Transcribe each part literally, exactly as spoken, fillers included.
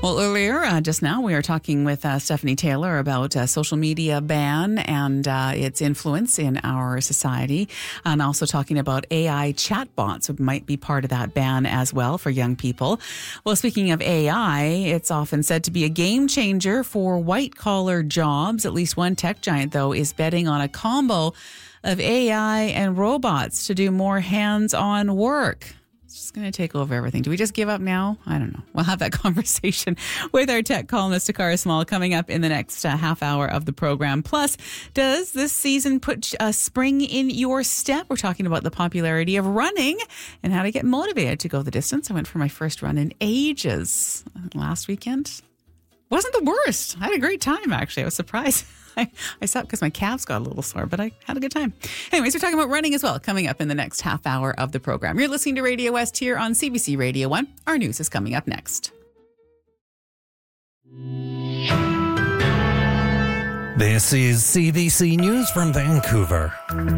Well, earlier, uh, just now, we were talking with uh, Stephanie Taylor about uh, social media ban and uh, its influence in our society, and also talking about A I chatbots, which might be part of that ban as well for young people. Well, speaking of A I, it's often said to be a game changer for white-collar jobs. At least one tech giant, though, is betting on a combo of A I and robots to do more hands-on work. It's just going to take over everything. Do we just give up now? I don't know. We'll have that conversation with our tech columnist, Takara Small, coming up in the next uh, half hour of the program. Plus, does this season put a spring in your step? We're talking about the popularity of running and how to get motivated to go the distance. I went for my first run in ages last weekend. Wasn't the worst. I had a great time, actually. I was surprised. I, I stopped because my calves got a little sore, but I had a good time. Anyways, we're talking about running as well, coming up in the next half hour of the program. You're listening to Radio West here on C B C Radio one. Our news is coming up next. This is C B C News from Vancouver.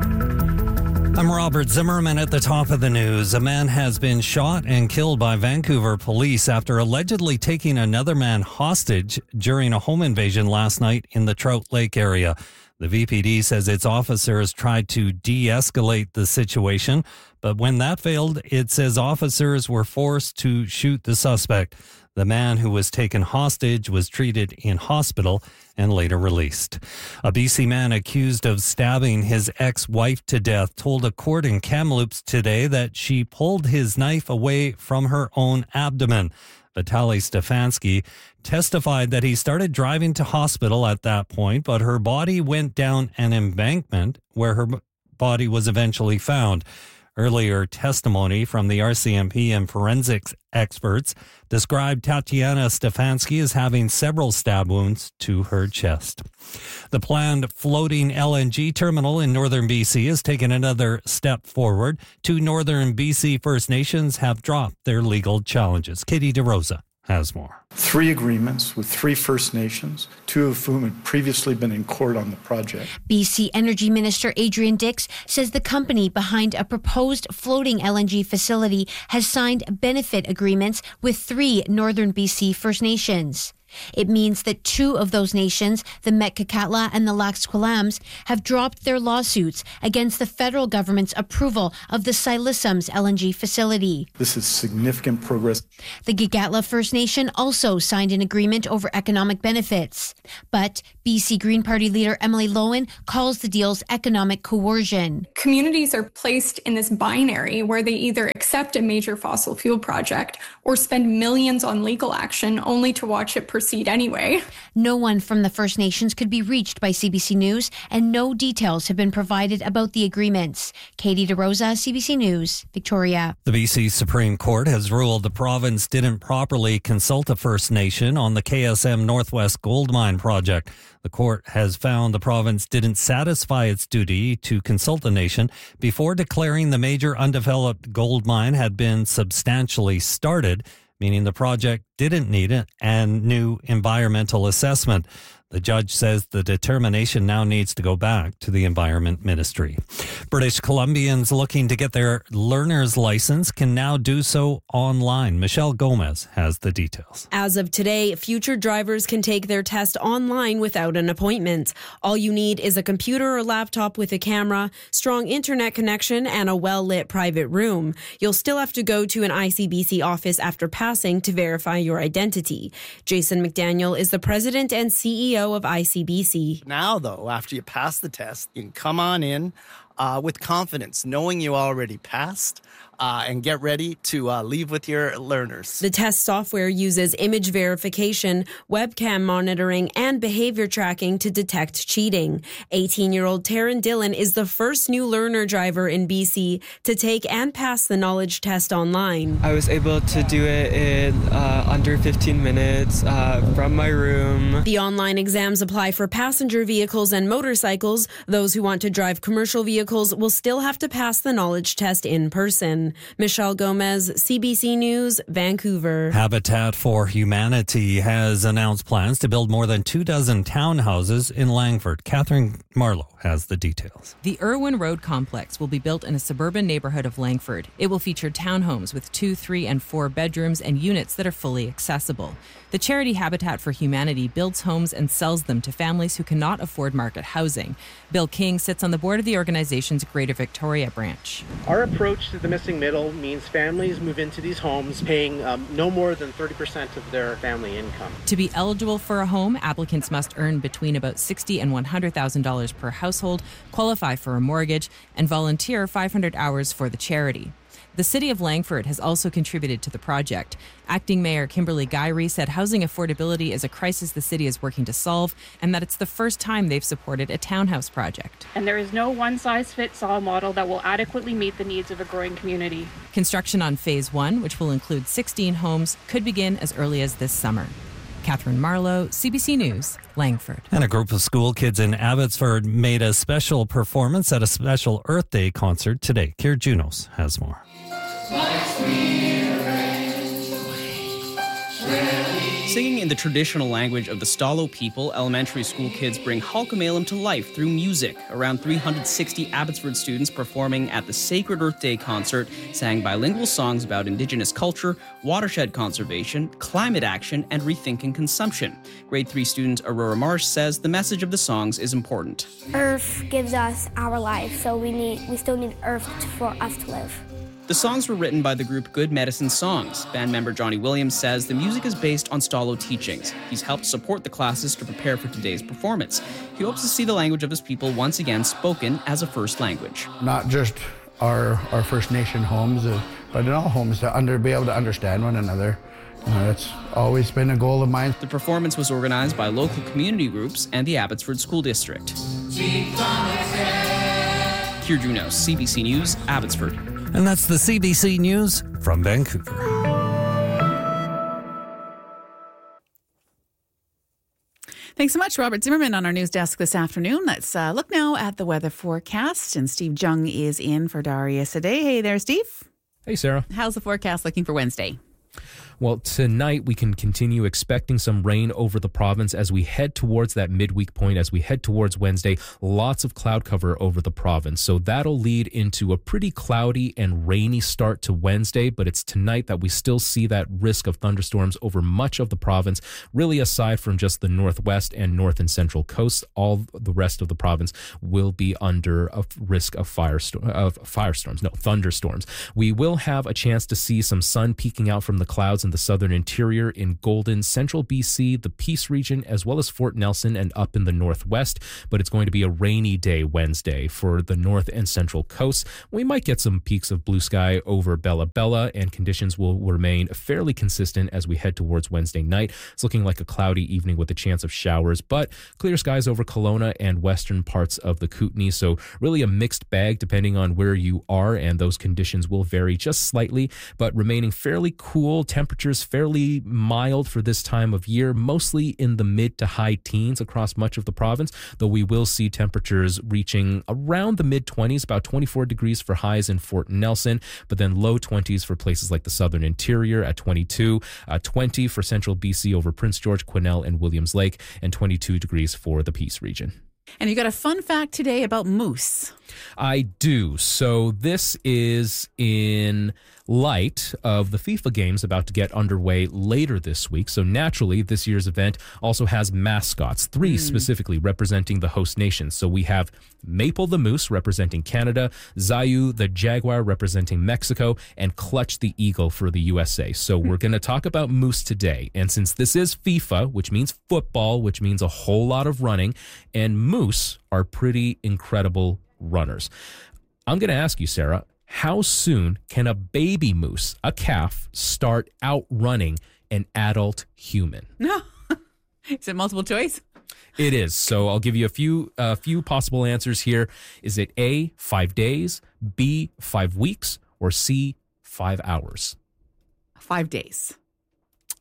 I'm Robert Zimmerman. At the top of the news. A man has been shot and killed by Vancouver police after allegedly taking another man hostage during a home invasion last night in the Trout Lake area. The V P D says its officers tried to de-escalate the situation, but when that failed, it says officers were forced to shoot the suspect. The man who was taken hostage was treated in hospital and later released. A B C man accused of stabbing his ex-wife to death told a court in Kamloops today that she pulled his knife away from her own abdomen. Vitaly Stefanski testified that he started driving to hospital at that point, but her body went down an embankment where her body was eventually found. Earlier testimony from the R C M P and forensics experts described Tatiana Stefanski as having several stab wounds to her chest. The planned floating L N G terminal in northern B C has taken another step forward. Two northern B C First Nations have dropped their legal challenges. Katie DeRosa has more. Three agreements with three First Nations, two of whom had previously been in court on the project. B C Energy Minister Adrian Dix says the company behind a proposed floating L N G facility has signed benefit agreements with three northern B C First Nations. It means that two of those nations, the Metkakatla and the Lax Kw'alaams, have dropped their lawsuits against the federal government's approval of the Silissam's L N G facility. This is significant progress. The Gigatla First Nation also signed an agreement over economic benefits. But B C Green Party leader Emily Lowen calls the deals economic coercion. Communities are placed in this binary where they either accept a major fossil fuel project or spend millions on legal action only to watch it proceed anyway. No one from the First Nations could be reached by C B C News, and no details have been provided about the agreements. Katie DeRosa, C B C News, Victoria. The B C Supreme Court has ruled the province didn't properly consult a First Nation on the K S M Northwest Gold Mine project. The court has found the province didn't satisfy its duty to consult the nation before declaring the major undeveloped gold mine had been substantially started, meaning the project didn't need it and new environmental assessment. The judge says the determination now needs to go back to the Environment Ministry. British Columbians looking to get their learner's license can now do so online. Michelle Gomez has the details. As of today, future drivers can take their test online without an appointment. All you need is a computer or laptop with a camera, strong internet connection, and a well-lit private room. You'll still have to go to an I C B C office after passing to verify your identity. Jason McDaniel is the president and C E O of I C B C. Now, though, after you pass the test, you can come on in uh, with confidence, knowing you already passed, uh, and get ready to uh, leave with your learners. The test software uses image verification, webcam monitoring, and behavior tracking to detect cheating. eighteen-year-old Taryn Dillon is the first new learner driver in B C to take and pass the knowledge test online. I was able to do it in uh, under fifteen minutes uh, from my room. The online exams apply for passenger vehicles and motorcycles. Those who want to drive commercial vehicles will still have to pass the knowledge test in person. Edmonton. Michelle Gomez, C B C News, Vancouver. Habitat for Humanity has announced plans to build more than two dozen townhouses in Langford. Catherine Marlowe has the details. The Irwin Road complex will be built in a suburban neighborhood of Langford. It will feature townhomes with two, three, and four bedrooms and units that are fully accessible. The charity Habitat for Humanity builds homes and sells them to families who cannot afford market housing. Bill King sits on the board of the organization's Greater Victoria branch. Our approach to the missing middle means families move into these homes paying um, no more than thirty percent of their family income. To be eligible for a home, applicants must earn between about sixty thousand dollars and one hundred thousand dollars per household, qualify for a mortgage, and volunteer five hundred hours for the charity. The city of Langford has also contributed to the project. Acting Mayor Kimberly Gyree said housing affordability is a crisis the city is working to solve, and that it's the first time they've supported a townhouse project. And there is no one-size-fits-all model that will adequately meet the needs of a growing community. Construction on Phase one, which will include sixteen homes, could begin as early as this summer. Catherine Marlowe, C B C News, Langford. And a group of school kids in Abbotsford made a special performance at a special Earth Day concert today. Kier Junos has more. Singing in the traditional language of the Stalo people, elementary school kids bring Halkomelem to life through music. Around three hundred sixty Abbotsford students performing at the Sacred Earth Day concert sang bilingual songs about Indigenous culture, watershed conservation, climate action, and rethinking consumption. Grade three student Aurora Marsh says the message of the songs is important. Earth gives us our life, so we need we still need Earth for us to live. The songs were written by the group Good Medicine Songs. Band member Johnny Williams says the music is based on Stalo teachings. He's helped support the classes to prepare for today's performance. He hopes to see the language of his people once again spoken as a first language. Not just our our First Nation homes, uh, but in all homes to under, be able to understand one another. Uh, that's always been a goal of mine. The performance was organized by local community groups and the Abbotsford School District. Kier Junos, C B C News, Abbotsford. And that's the C B C News from Vancouver. Thanks so much, Robert Zimmerman, on our news desk this afternoon. Let's uh, look now at the weather forecast. And Steve Jung is in for Darius today. Hey there, Steve. Hey, Sarah. How's the forecast looking for Wednesday? Well, tonight we can continue expecting some rain over the province as we head towards that midweek point, as we head towards Wednesday. Lots of cloud cover over the province. So that'll lead into a pretty cloudy and rainy start to Wednesday, but it's tonight that we still see that risk of thunderstorms over much of the province. Really, aside from just the northwest and north and central coasts, all the rest of the province will be under a risk of firestorm, of firestorms, no, thunderstorms. We will have a chance to see some sun peeking out from the clouds in the southern interior, in Golden, central B C, the Peace region, as well as Fort Nelson and up in the northwest. But it's going to be a rainy day Wednesday for the north and central coasts. We might get some peaks of blue sky over Bella Bella, and conditions will remain fairly consistent as we head towards Wednesday night. It's looking like a cloudy evening with a chance of showers, but clear skies over Kelowna and western parts of the Kootenay. So really a mixed bag depending on where you are, and those conditions will vary just slightly, but remaining fairly cool. Temperatures fairly mild for this time of year, mostly in the mid to high teens across much of the province, though we will see temperatures reaching around the mid twenties, about twenty-four degrees for highs in Fort Nelson, but then low twenties for places like the southern interior at twenty-two, uh, twenty for central B C over Prince George, Quesnel, and Williams Lake, and twenty-two degrees for the Peace region. And you got a fun fact today about moose. I do. So this is in light of the FIFA games about to get underway later this week. So naturally, this year's event also has mascots, three mm. specifically representing the host nations. So we have Maple the Moose representing Canada, Zayu the Jaguar representing Mexico, and Clutch the Eagle for the U S A. So mm. we're going to talk about moose today. And since this is FIFA, which means football, which means a whole lot of running, and moose are pretty incredible runners. I'm going to ask you, Sarah, how soon can a baby moose, a calf, start outrunning an adult human? No. Is it multiple choice? It is. So I'll give you a few uh, few possible answers here. Is it A, five days, B, five weeks, or C, five hours? Five days.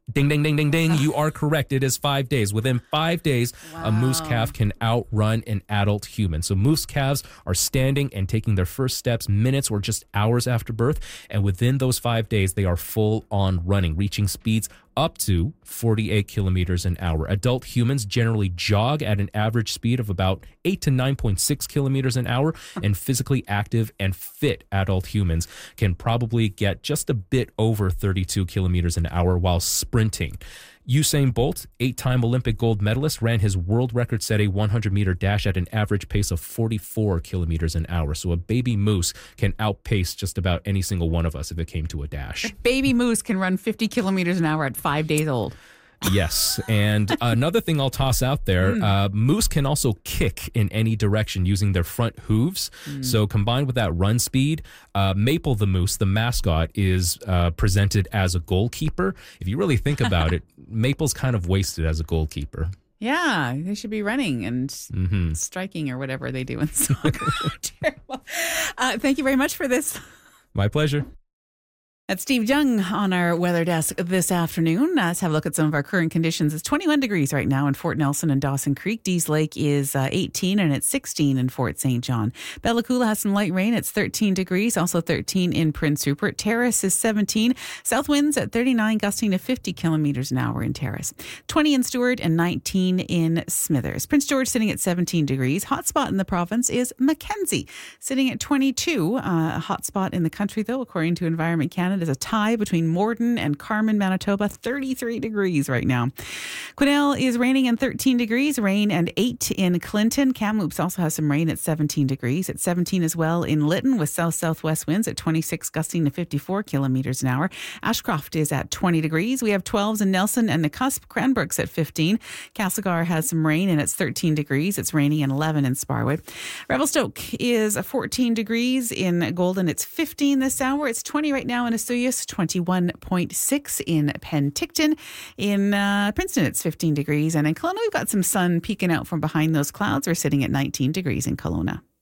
Ding, ding, ding, ding, ding. You are correct. It is five days. Within five days, wow. a moose calf can outrun an adult human. So moose calves are standing and taking their first steps minutes or just hours after birth. And within those five days, they are full on running, reaching speeds up to forty-eight kilometers an hour. Adult humans generally jog at an average speed of about eight to nine point six kilometers an hour, and physically active and fit adult humans can probably get just a bit over thirty-two kilometers an hour while sprinting. Usain Bolt, eight-time Olympic gold medalist, ran his world record-setting one hundred meter dash at an average pace of forty-four kilometers an hour. So a baby moose can outpace just about any single one of us if it came to a dash. Baby moose can run fifty kilometers an hour at five days old. Yes. And another thing I'll toss out there, mm. uh, moose can also kick in any direction using their front hooves. Mm. So combined with that run speed, uh, Maple the moose, the mascot, is uh, presented as a goalkeeper. If you really think about it, Maple's kind of wasted as a goalkeeper. Yeah, they should be running and mm-hmm. striking or whatever they do in soccer. Terrible. Uh, thank you very much for this. My pleasure. That's Steve Jung on our weather desk this afternoon. Uh, let's have a look at some of our current conditions. It's twenty-one degrees right now in Fort Nelson and Dawson Creek. Dease Lake is uh, eighteen and it's sixteen in Fort Saint John. Bella Coola has some light rain. It's thirteen degrees, also thirteen in Prince Rupert. Terrace is seventeen. South winds at thirty-nine, gusting to fifty kilometers an hour in Terrace. twenty in Stewart and nineteen in Smithers. Prince George sitting at seventeen degrees. Hot spot in the province is Mackenzie, sitting at twenty-two. Uh, a hot spot in the country, though, according to Environment Canada, is a tie between Morden and Carman, Manitoba, thirty-three degrees right now. Quesnel is raining and thirteen degrees, rain and eight in Clinton. Kamloops also has some rain at seventeen degrees. At seventeen as well in Lytton with south-southwest winds at twenty-six, gusting to fifty-four kilometers an hour. Ashcroft is at twenty degrees. We have twelves in Nelson and Nakusp. Cranbrook's at fifteen. Castlegar has some rain and it's thirteen degrees. It's raining and eleven in Sparwood. Revelstoke is fourteen degrees. In Golden, it's fifteen this hour. It's twenty right now in Osoyoos, twenty-one point six in Penticton. In uh, Princeton, it's fifteen degrees. And in Kelowna, we've got some sun peeking out from behind those clouds. We're sitting at nineteen degrees in Kelowna.